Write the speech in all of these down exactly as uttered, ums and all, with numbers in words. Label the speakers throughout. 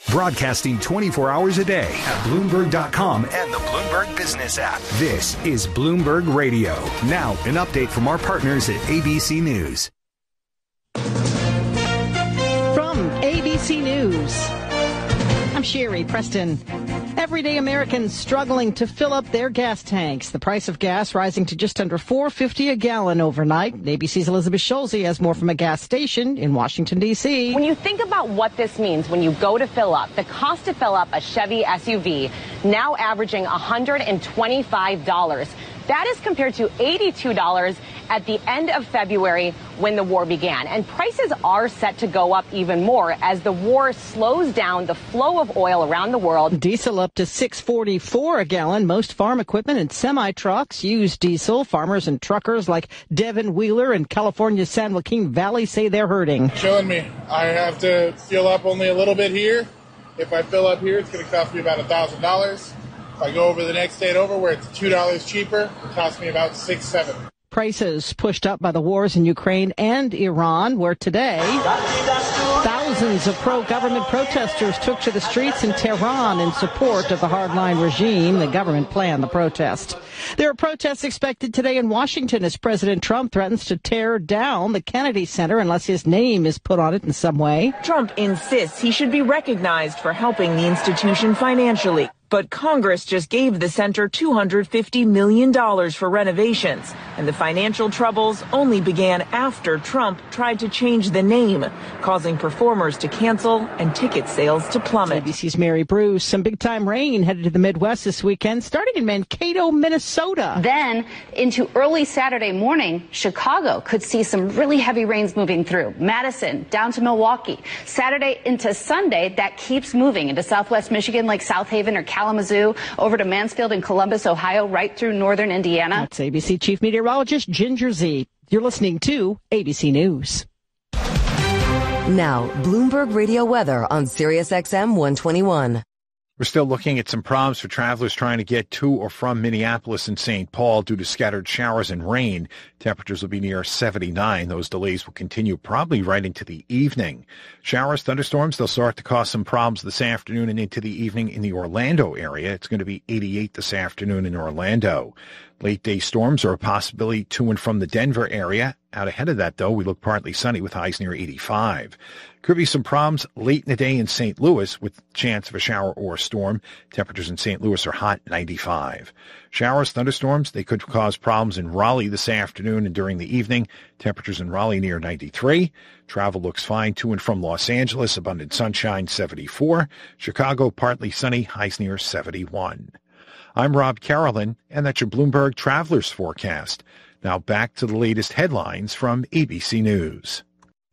Speaker 1: Broadcasting twenty-four hours a day at Bloomberg dot com and the Bloomberg Business app. This is Bloomberg Radio. Now, an update from our partners at A B C News.
Speaker 2: From A B C News, I'm Sherry Preston. Everyday Americans struggling to fill up their gas tanks. The price of gas rising to just under four dollars and fifty cents a gallon overnight. A B C's Elizabeth Schulze has more from a gas station in Washington, D C.
Speaker 3: When you think about what this means when you go to fill up, the cost to fill up a Chevy S U V now averaging one hundred twenty-five dollars. That is compared to eighty-two dollars at the end of February when the war began. And prices are set to go up even more as the war slows down the flow of oil around the world.
Speaker 2: Diesel up to six dollars and forty-four cents a gallon. Most farm equipment and semi-trucks use diesel. Farmers and truckers like Devin Wheeler in California's San Joaquin Valley say they're hurting.
Speaker 4: Killing me. I have to fill up only a little bit here. If I fill up here, it's going to cost me about one thousand dollars. If I go over the next state over where it's two dollars cheaper, it costs me about six, seven.
Speaker 2: Prices pushed up by the wars in Ukraine and Iran, where today thousands of pro-government protesters took to the streets in Tehran in support of the hardline regime. The government planned the protest. There are protests expected today in Washington as President Trump threatens to tear down the Kennedy Center unless his name is put on it in some way.
Speaker 5: Trump insists he should be recognized for helping the institution financially. But Congress just gave the center two hundred fifty million dollars for renovations, and the financial troubles only began after Trump tried to change the name, causing performers to cancel and ticket sales to plummet.
Speaker 2: A B C's Mary Bruce. Some big-time rain headed to the Midwest this weekend, starting in Mankato, Minnesota.
Speaker 6: Then, into early Saturday morning, Chicago could see some really heavy rains moving through. Madison, down to Milwaukee. Saturday into Sunday, that keeps moving into southwest Michigan like South Haven or Kalamazoo, over to Mansfield and Columbus, Ohio, right through northern Indiana.
Speaker 2: That's A B C Chief Meteorologist Ginger Zee. You're listening to A B C News.
Speaker 7: Now, Bloomberg Radio weather on Sirius X M one twenty-one.
Speaker 8: We're still looking at some problems for travelers trying to get to or from Minneapolis and Saint Paul due to scattered showers and rain. Temperatures will be near seventy-nine. Those delays will continue probably right into the evening. Showers, thunderstorms, they'll start to cause some problems this afternoon and into the evening in the Orlando area. It's going to be eighty-eight this afternoon in Orlando. Late day storms are a possibility to and from the Denver area. Out ahead of that, though, we look partly sunny with highs near eighty-five. Could be some problems late in the day in Saint Louis with chance of a shower or a storm. Temperatures in Saint Louis are hot, ninety-five. Showers, thunderstorms, they could cause problems in Raleigh this afternoon and during the evening. Temperatures in Raleigh near ninety-three. Travel looks fine to and from Los Angeles. Abundant sunshine, seventy-four. Chicago, partly sunny, highs near seventy-one. I'm Rob Carolyn, and that's your Bloomberg Travelers Forecast. Now back to the latest headlines from A B C News.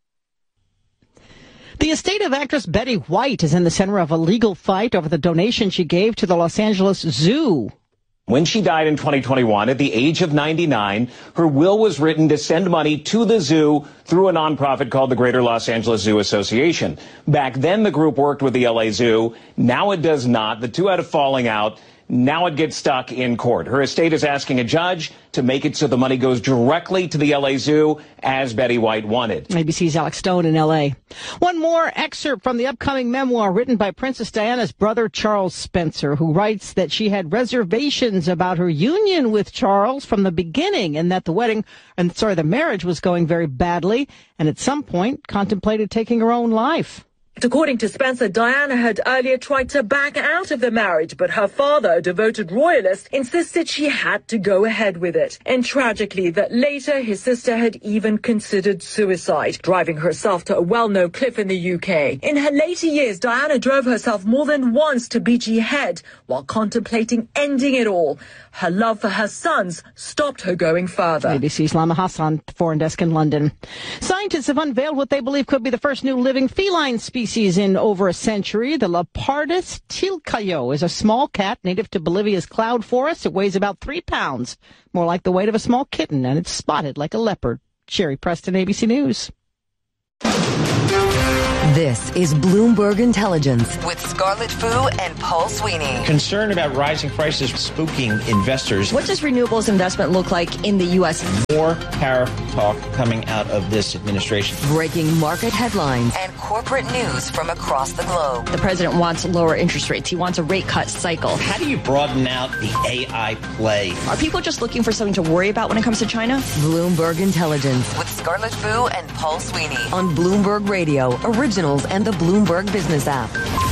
Speaker 2: The estate of actress Betty White is in the center of a legal fight over the donation she gave to the Los Angeles Zoo.
Speaker 9: When she died in twenty twenty-one at the age of ninety-nine, her will was written to send money to the zoo through a nonprofit called the Greater Los Angeles Zoo Association. Back then, the group worked with the L A Zoo. Now it does not. The two had a falling out. Now it gets stuck in court. Her estate is asking a judge to make it so the money goes directly to the L A Zoo, as Betty White wanted.
Speaker 2: A B C's Alex Stone in L A. One more excerpt from the upcoming memoir written by Princess Diana's brother, Charles Spencer, who writes that she had reservations about her union with Charles from the beginning, and that the wedding, and sorry, the marriage was going very badly, and at some point contemplated taking her own life.
Speaker 5: According to Spencer, Diana had earlier tried to back out of the marriage, but her father, a devoted royalist, insisted she had to go ahead with it. And tragically, that later his sister had even considered suicide, driving herself to a well-known cliff in the U K. In her later years, Diana drove herself more than once to Beachy Head while contemplating ending it all. Her love for her sons stopped her going further.
Speaker 2: A B C's Lama Hassan, foreign desk in London. Scientists have unveiled what they believe could be the first new living feline species in over a century. The Leopardus tilcayo is a small cat native to Bolivia's cloud forest. It weighs about three pounds, more like the weight of a small kitten, and it's spotted like a leopard. Sherry Preston, A B C News.
Speaker 7: This is Bloomberg Intelligence with Scarlett Fu and Paul Sweeney.
Speaker 10: Concern about rising prices spooking investors.
Speaker 11: What does renewables investment look like in the U S?
Speaker 10: More tariff talk coming out of this administration.
Speaker 7: Breaking market headlines and corporate news from across the globe.
Speaker 11: The president wants lower interest rates. He wants a rate cut cycle.
Speaker 10: How do you broaden out the A I play?
Speaker 11: Are people just looking for something to worry about when it comes to China?
Speaker 7: Bloomberg Intelligence with Scarlett Fu and Paul Sweeney on Bloomberg Radio, Originals, and the Bloomberg Business app.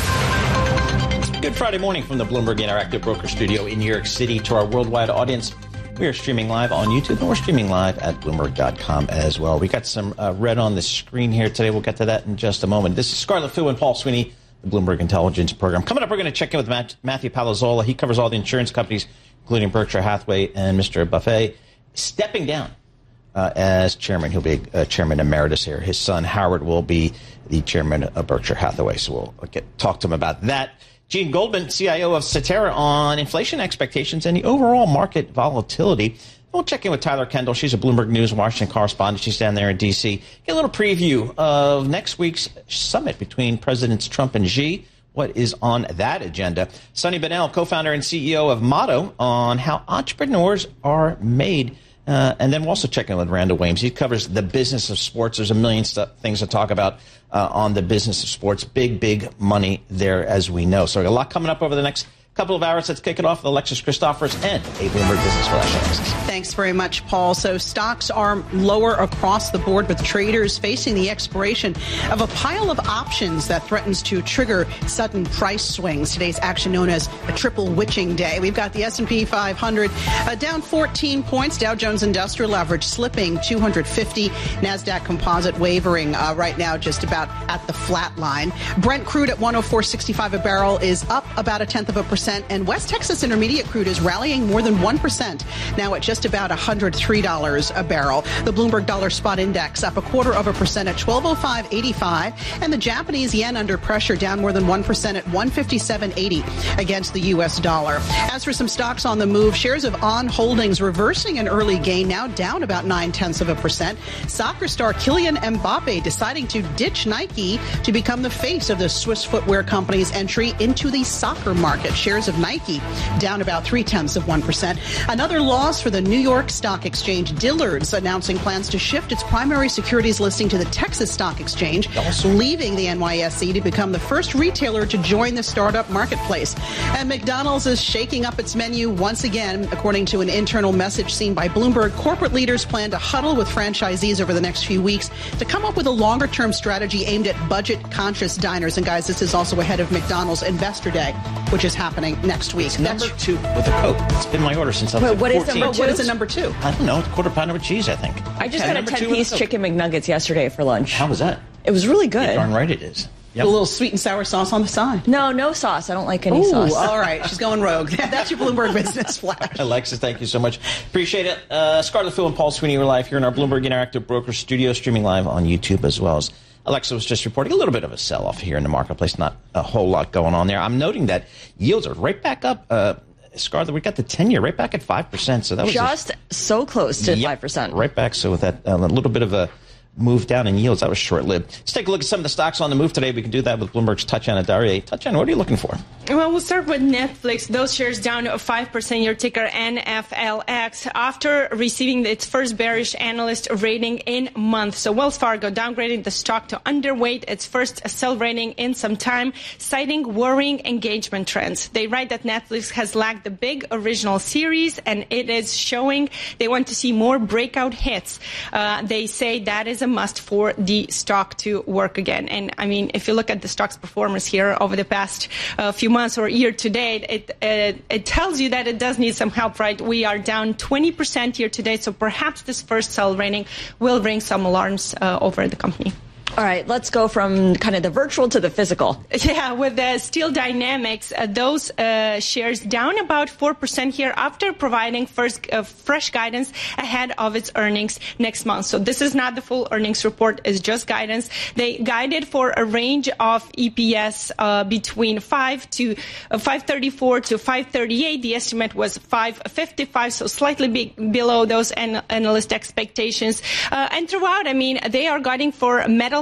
Speaker 10: Good Friday morning from the Bloomberg Interactive Broker Studio in New York City. To our worldwide audience, we are streaming live on YouTube, and we're streaming live at Bloomberg dot com as well. We got some uh, red on the screen here today. We'll get to that in just a moment. This is Scarlett Fu and Paul Sweeney, the Bloomberg Intelligence Program. Coming up, we're going to check in with Matt, Matthew Palazzolo. He covers all the insurance companies, including Berkshire Hathaway, and Mister Buffett stepping down uh, as chairman. He'll be uh, chairman emeritus here. His son, Howard, will be the chairman of Berkshire Hathaway. So we'll get talk to him about that. Gene Goldman, C I O of Cetera, on inflation expectations and the overall market volatility. We'll check in with Tyler Kendall. She's a Bloomberg News Washington correspondent. She's down there in D C. Get a little preview of next week's summit between Presidents Trump and Xi. What is on that agenda? Sonny Bennell, co-founder and C E O of Motto, on how entrepreneurs are made. Uh, and then we'll also check in with Randall Williams. He covers the business of sports. There's a million st- things to talk about uh, on the business of sports. Big, big money there, as we know. So we got a lot coming up over the next couple of hours. Let's kick it off with Alexis Christophers and a Bloomberg Business Flash. Alexis.
Speaker 12: Thanks very much, Paul. So stocks are lower across the board, with traders facing the expiration of a pile of options that threatens to trigger sudden price swings. Today's action known as a triple witching day. We've got the S and P five hundred uh, down fourteen points. Dow Jones Industrial Average slipping two hundred fifty. NASDAQ Composite wavering uh, right now just about at the flat line. Brent crude at one oh four sixty-five a barrel is up about a tenth of a percent. And West Texas Intermediate crude is rallying more than one percent, now at just about one hundred three dollars a barrel. The Bloomberg Dollar Spot Index up a quarter of a percent at twelve oh five eighty-five. And the Japanese yen under pressure, down more than one percent at one fifty-seven eighty against the U S dollar. As for some stocks on the move, shares of On Holdings reversing an early gain, now down about nine tenths of a percent. Soccer star Kylian Mbappe deciding to ditch Nike to become the face of the Swiss footwear company's entry into the soccer market. Shares of Nike down about three tenths of one percent. Another loss for the New York Stock Exchange. Dillard's announcing plans to shift its primary securities listing to the Texas Stock Exchange, leaving the N Y S E to become the first retailer to join the startup marketplace. And McDonald's is shaking up its menu once again. According to an internal message seen by Bloomberg, corporate leaders plan to huddle with franchisees over the next few weeks to come up with a longer-term strategy aimed at budget-conscious diners. And guys, this is also ahead of McDonald's Investor Day, which is happening next week.
Speaker 10: It's number two with a Coke. It's been my order since I was
Speaker 12: Wait, what
Speaker 10: fourteen.
Speaker 12: Is number, what is a number two?
Speaker 10: I don't know. It's quarter pounder with cheese, I think.
Speaker 11: I just
Speaker 10: yeah,
Speaker 11: got a ten-piece chicken McNuggets yesterday for lunch.
Speaker 10: How was that?
Speaker 11: It was really good.
Speaker 10: You're darn right it is.
Speaker 12: Yep. A little sweet and sour sauce on the side.
Speaker 11: No, no sauce. I don't like any
Speaker 12: Ooh,
Speaker 11: sauce.
Speaker 12: All right. She's going rogue. That's your Bloomberg Business Flash.
Speaker 10: Alexis, thank you so much. Appreciate it. Uh, Scarlett Fu and Paul Sweeney are live here in our Bloomberg Interactive Broker Studio, streaming live on YouTube as well as Alexa was just reporting a little bit of a sell-off here in the marketplace. Not a whole lot going on there. I'm noting that yields are right back up. Uh, Scarlett, we got the ten-year right back at five percent. So that was
Speaker 11: just a, so close to yep, five percent.
Speaker 10: Right back. So with that, uh, a little bit of a move down in yields, that was short-lived. Let's take a look at some of the stocks on the move today. We can do that with Bloomberg's Tatjana Darie. Tatjana, what are you looking for?
Speaker 13: Well, we'll start with Netflix. Those shares down five percent, your ticker N F L X, after receiving its first bearish analyst rating in months. So Wells Fargo downgrading the stock to underweight, its first sell rating in some time, citing worrying engagement trends. They write that Netflix has lacked the big original series, and it is showing they want to see more breakout hits. Uh, they say that is a must for the stock to work again. And I mean, if you look at the stock's performance here over the past uh, few months or year to date, it, uh, it tells you that it does need some help, right? We are down twenty percent year to date, so perhaps this first sell rating will ring some alarms uh, over the company.
Speaker 11: All right, let's go from kind of the virtual to the physical.
Speaker 13: Yeah, with the Steel Dynamics, uh, those uh, shares down about four percent here after providing first uh, fresh guidance ahead of its earnings next month. So this is not the full earnings report, it's just guidance. They guided for a range of E P S uh, between five to uh, five thirty-four to five thirty-eight. The estimate was five fifty-five, so slightly be- below those an- analyst expectations. Uh, and throughout, I mean, they are guiding for metal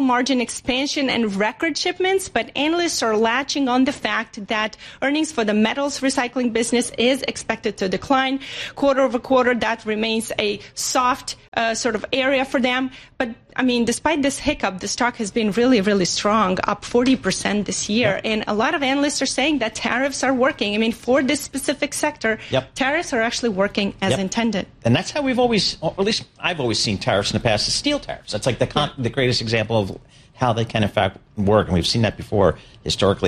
Speaker 13: margin expansion and record shipments, but analysts are latching on the fact that earnings for the metals recycling business is expected to decline quarter over quarter. That remains a soft uh, sort of area for them. But I mean, despite this hiccup, the stock has been really, really strong, up forty percent this year. Yep. And a lot of analysts are saying that tariffs are working. I mean, for this specific sector, yep. tariffs are actually working as yep. intended.
Speaker 10: And that's how we've always, or at least I've always seen tariffs in the past, is steel tariffs. That's like the con- the greatest example of how they can, in fact, work. And we've seen that before historically.